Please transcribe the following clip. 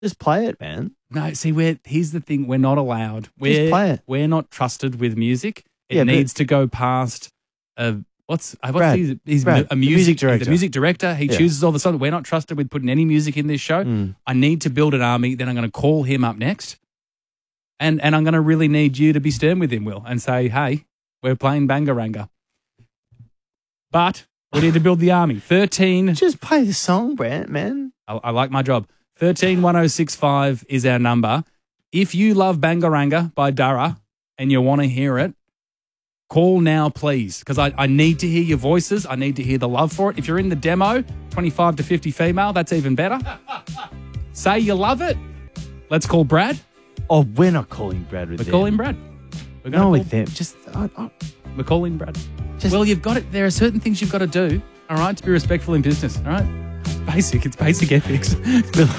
Just play it, man. No, see, here's the thing. We're not allowed. Just play it. We're not trusted with music. It Yeah, but- needs to go past what's Brad. he's Brad, a the music director. He's the music director. He Yeah. chooses all the songs. We're not trusted with putting any music in this show. I need to build an army. Then I'm going to call him up next. And I'm going to really need you to be stern with him, Will, and say, hey, we're playing Bangaranga. But we need to build the army. 13. Just play the song, Brent, man. I like my job. 131065 is our number. If you love Bangaranga by Dara and you want to hear it, call now, please, because I need to hear your voices. I need to hear the love for it. If you're in the demo, 25 to 50 female, that's even better. Say you love it. Let's call Brad. Oh, we're not calling Brad with We're them. calling Brad. We're No, call, with them. Just, We're calling Brad. Just- Well, you've got it. There are certain things you've got to do, all right, to be respectful in business, all right? It's basic ethics.